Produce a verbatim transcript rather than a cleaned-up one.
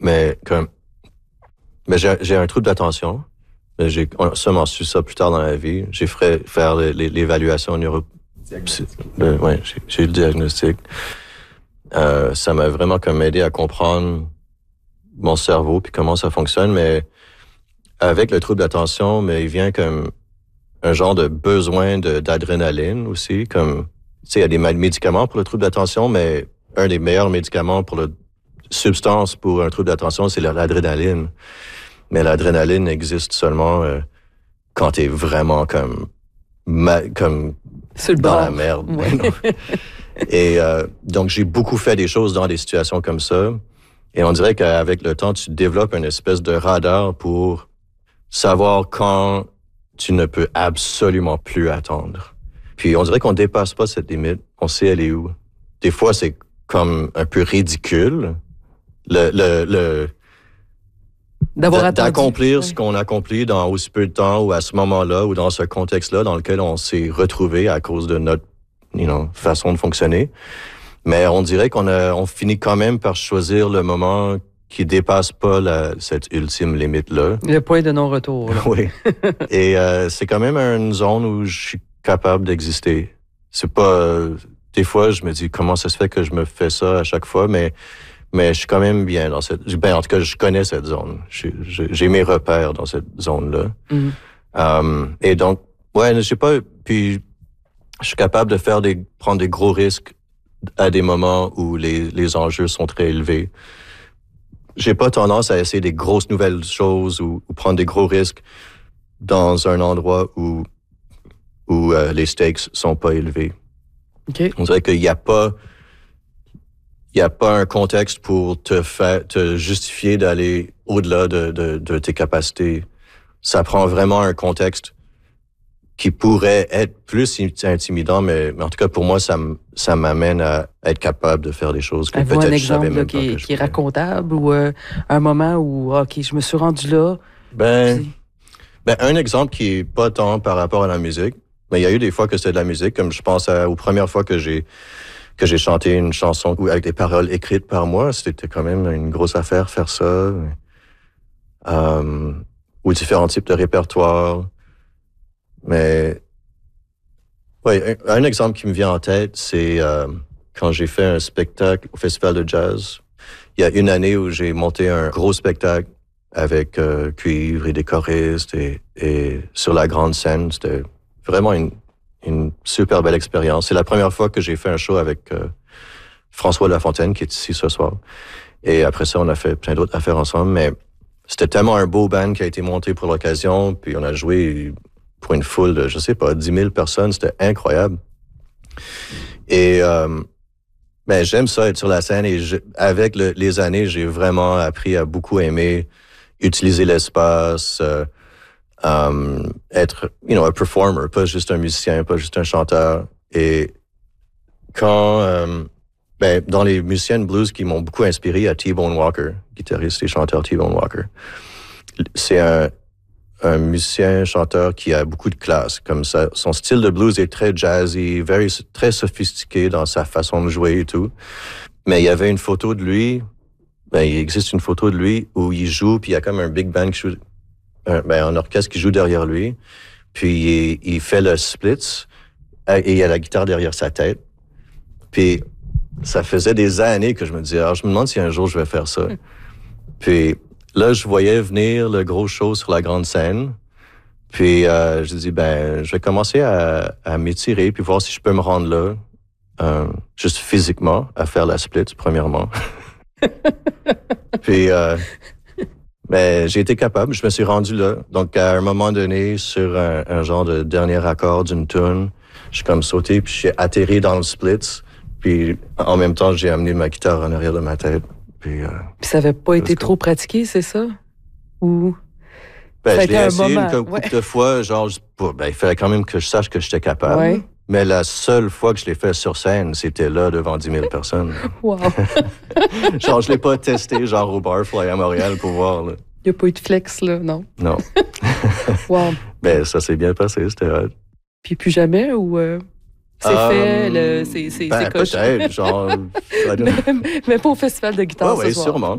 Mais comme, mais j'ai, j'ai un trouble d'attention. J'ai seulement su ça plus tard dans la vie. J'ai fait faire les, les, l'évaluation neuro... Le, ouais, j'ai, j'ai eu le diagnostic. Euh, ça m'a vraiment comme aidé à comprendre mon cerveau puis comment ça fonctionne. Mais avec le trouble d'attention, mais il vient comme un genre de besoin de, d'adrénaline aussi. Comme, tu sais, il y a des médicaments pour le trouble d'attention, mais un des meilleurs médicaments pour la substance pour un trouble d'attention, c'est l'adrénaline. Mais l'adrénaline existe seulement euh, quand t'es vraiment comme, ma, comme sur le dans bord. la merde. Ouais. Et euh, donc, j'ai beaucoup fait des choses dans des situations comme ça. Et on dirait qu'avec le temps, tu développes une espèce de radar pour savoir quand tu ne peux absolument plus attendre. Puis on dirait qu'on dépasse pas cette limite. On sait elle est où. Des fois, c'est comme un peu ridicule. Le... le, le D'avoir attendu. D'accomplir ouais. ce qu'on accomplit dans aussi peu de temps ou à ce moment-là ou dans ce contexte-là dans lequel on s'est retrouvé à cause de notre you know, façon de fonctionner. Mais on dirait qu'on a, on finit quand même par choisir le moment qui dépasse pas la, cette ultime limite-là. Le point de non-retour. Là. Oui. Et euh, c'est quand même une zone où je suis capable d'exister. C'est pas... Euh, des fois, je me dis comment ça se fait que je me fais ça à chaque fois, mais mais je suis quand même bien dans cette... Ben, en tout cas, je connais cette zone. J'ai, j'ai mes repères dans cette zone-là. Mm-hmm. Um, et donc, ouais, je sais pas... Puis, je suis capable de faire des... prendre des gros risques à des moments où les, les enjeux sont très élevés. J'ai pas tendance à essayer des grosses nouvelles choses ou, ou prendre des gros risques dans un endroit où, où euh, les stakes sont pas élevés. Okay. On dirait qu'il y a pas... Il n'y a pas un contexte pour te faire, te justifier d'aller au-delà de, de, de tes capacités. Ça prend vraiment un contexte qui pourrait être plus intimidant, mais, mais en tout cas, pour moi, ça, ça m'amène à être capable de faire des choses que Avez-vous peut-être un je savais exemple même là, pas qui, que est, je qui est pouvais. racontable ou euh, un moment où, OK, je me suis rendu là? Ben, puis... ben, un exemple qui est pas tant par rapport à la musique, mais il y a eu des fois que c'était de la musique, comme je pense à, aux premières fois que j'ai que j'ai chanté une chanson avec des paroles écrites par moi. C'était quand même une grosse affaire faire ça. Um, ou différents types de répertoires. Mais, ouais, un, un exemple qui me vient en tête, c'est euh, quand j'ai fait un spectacle au Festival de Jazz. Il y a une année où j'ai monté un gros spectacle avec euh, cuivre et des choristes et, et sur la grande scène. C'était vraiment une Une super belle expérience. C'est la première fois que j'ai fait un show avec euh, François Lafontaine, qui est ici ce soir. Et après ça, on a fait plein d'autres affaires ensemble. Mais c'était tellement un beau band qui a été monté pour l'occasion. Puis on a joué pour une foule de, je sais pas, dix mille personnes. C'était incroyable. Et euh, ben, j'aime ça, être sur la scène. Et je, avec le, les années, j'ai vraiment appris à beaucoup aimer utiliser l'espace, euh, Um, être, you know, un performer, pas juste un musicien, pas juste un chanteur. Et quand, um, ben, dans les musiciens de blues qui m'ont beaucoup inspiré, il y a T-Bone Walker, guitariste et chanteur T-Bone Walker. C'est un, un musicien, chanteur qui a beaucoup de classe, comme ça. Son style de blues est très jazzy, very, très sophistiqué dans sa façon de jouer et tout. Mais il y avait une photo de lui, ben, il existe une photo de lui où il joue, puis il y a comme un big band qui joue. Un, ben, un orchestre qui joue derrière lui, puis il, il fait le splits, et il y a la guitare derrière sa tête. Puis ça faisait des années que je me disais, alors je me demande si un jour je vais faire ça. Mm. Puis là, je voyais venir le gros show sur la grande scène, puis euh, je dis, ben, je vais commencer à, à m'étirer, puis voir si je peux me rendre là, euh, juste physiquement, à faire la split, premièrement. Puis... Euh, Mais j'ai été capable, je me suis rendu là. Donc, à un moment donné, sur un, un genre de dernier accord d'une tune, je suis comme sauté, puis je suis atterri dans le splits. Puis, en même temps, j'ai amené ma guitare en arrière de ma tête. Puis, euh, puis ça n'avait pas été trop pratiqué, c'est ça? Ou... Ben, ça je l'ai essayé moment, une couple ouais. de fois, genre, pour, ben, il fallait quand même que je sache que j'étais capable. Ouais. Mais la seule fois que je l'ai fait sur scène, c'était là, devant dix mille personnes. Wow! Genre, je l'ai pas testé, genre, au Barfly à Montréal pour voir, là. Il n'y a pas eu de flex, là, non? Non. Wow! Ben, ça s'est bien passé, c'était hot. Puis plus jamais, ou... Euh... C'est um, fait, le, c'est, c'est, ben, c'est coché. Peut-être, genre... mais, mais pas au festival de guitare ouais, ce oui, soir. sûrement.